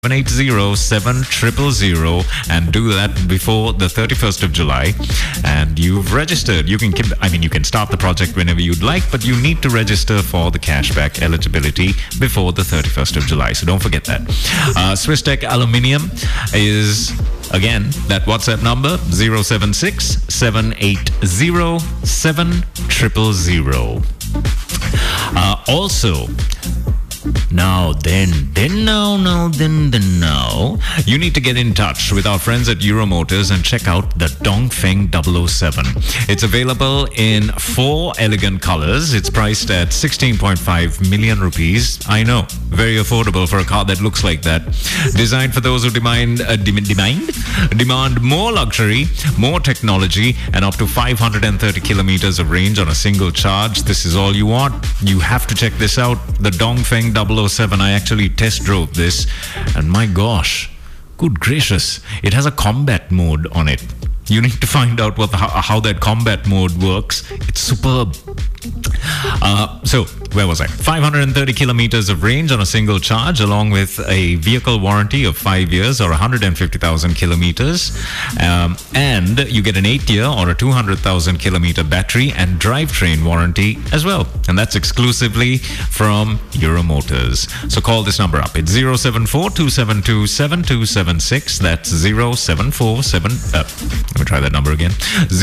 780-7000 and do that before the 31st of July. And you've registered. You can start the project whenever you'd like, but you need to register for the cashback eligibility before the 31st of July. So don't forget that. Swiss Tech Aluminium is, again, that WhatsApp number 076-780-7000. Also, now, you need to get in touch with our friends at Euromotors and check out the Dongfeng 007. It's available in 4 elegant colors. It's priced at 16.5 million rupees. I know, very affordable for a car that looks like that. Designed for those who demand more luxury, more technology, and up to 530 kilometers of range on a single charge. This is all you want. You have to check this out. The Dongfeng 007. I actually test drove this, and my gosh, good gracious, it has a combat mode on it. You need to find out how that combat mode works. It's superb. So, where was I? 530 kilometers of range on a single charge, along with a vehicle warranty of 5 years or 150,000 kilometers. And you get an 8-year or a 200,000 kilometer battery and drivetrain warranty as well. And that's exclusively from Euromotors. So call this number up. It's 074-272-7276. That's 074-7... let me try that number again.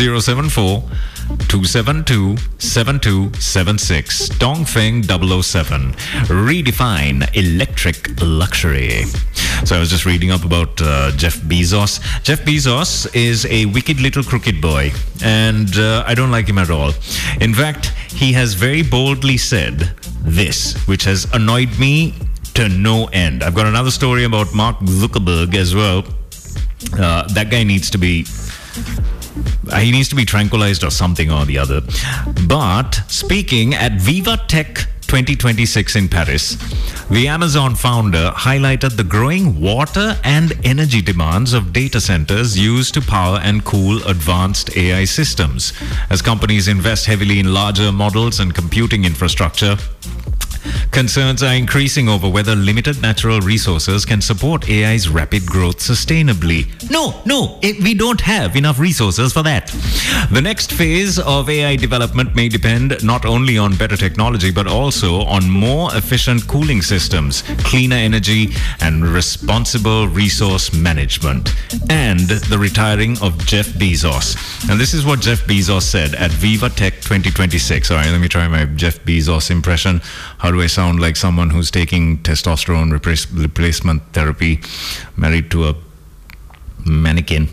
074-272-7276. Dongfeng 007. Redefine electric luxury. So I was just reading up about Jeff Bezos. Jeff Bezos is a wicked little crooked boy, and I don't like him at all. In fact, he has very boldly said this, which has annoyed me to no end. I've got another story about Mark Zuckerberg as well. That guy needs to be... he needs to be tranquilized or something or the other. But speaking at Viva Tech 2026 in Paris, the Amazon founder highlighted the growing water and energy demands of data centers used to power and cool advanced AI systems. As companies invest heavily in larger models and computing infrastructure, concerns are increasing over whether limited natural resources can support AI's rapid growth sustainably. We don't have enough resources for that. The next phase of AI development may depend not only on better technology, but also on more efficient cooling systems, cleaner energy, and responsible resource management. And the retiring of Jeff Bezos. And this is what Jeff Bezos said at Viva Tech 2026. All right, let me try my Jeff Bezos impression. How do I sound like someone who's taking testosterone replacement therapy, married to a mannequin?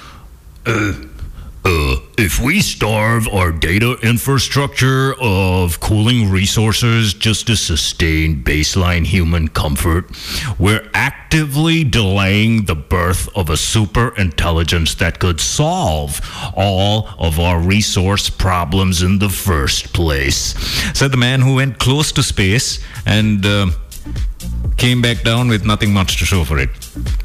If we starve our data infrastructure of cooling resources just to sustain baseline human comfort, we're actively delaying the birth of a super intelligence that could solve all of our resource problems in the first place. Said the man who went close to space and came back down with nothing much to show for it.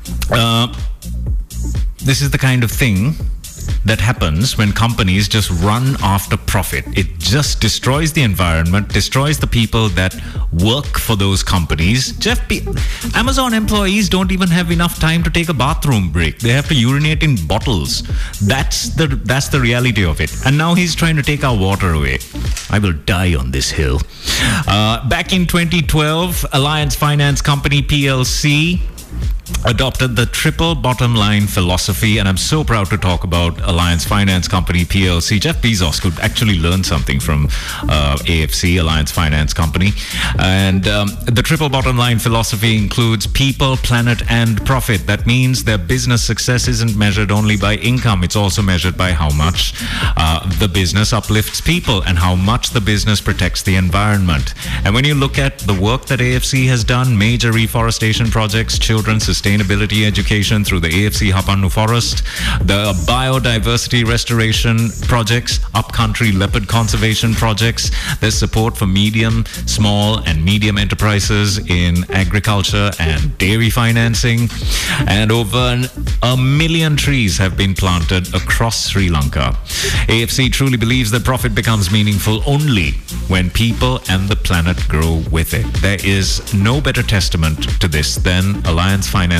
This is the kind of thing that happens when companies just run after profit. It just destroys the environment, destroys the people that work for those companies. Amazon employees don't even have enough time to take a bathroom break. They have to urinate in bottles. That's the reality of it. And now he's trying to take our water away. I will die on this hill. Back in 2012, Alliance Finance Company PLC adopted the triple bottom line philosophy, and I'm so proud to talk about Alliance Finance Company PLC. Jeff Bezos could actually learn something from AFC, Alliance Finance Company. And the triple bottom line philosophy includes people, planet, and profit. That means their business success isn't measured only by income. It's also measured by how much the business uplifts people and how much the business protects the environment. And when you look at the work that AFC has done, major reforestation projects, children's sustainability sustainability education through the AFC Hapannu Forest, the biodiversity restoration projects, upcountry leopard conservation projects. There's support for medium, small and medium enterprises in agriculture and dairy financing. And over 1 million trees have been planted across Sri Lanka. AFC truly believes that profit becomes meaningful only when people and the planet grow with it. There is no better testament to this than Alliance Finance